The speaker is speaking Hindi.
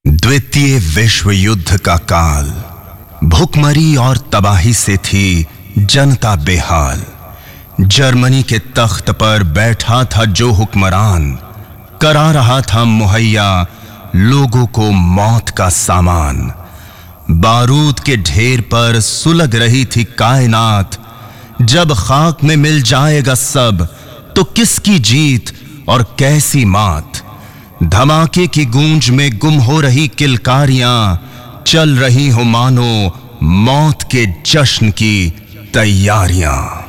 द्वितीय विश्व युद्ध का काल, भुखमरी और तबाही से थी जनता बेहाल। जर्मनी के तख्त पर बैठा था जो हुक्मरान, करा रहा था मुहैया लोगों को मौत का सामान। बारूद के ढेर पर सुलग रही थी कायनात, जब खाक में मिल जाएगा सब तो किसकी जीत और कैसी मात। धमाके की गूंज में गुम हो रही किलकारियां, चल रही हो मानो मौत के जश्न की तैयारियां।